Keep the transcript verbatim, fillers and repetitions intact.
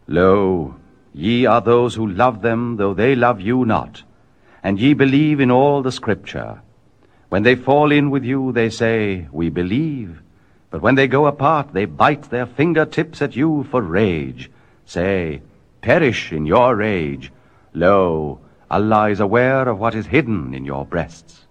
Lo, ye are those who love them, though they love you not, and ye believe in all the Scripture. When they fall in with you, they say, We believe. But when they go apart, they bite their fingertips at you for rage. Say, Perish in your rage. Lo, Allah is aware of what is hidden in your breasts.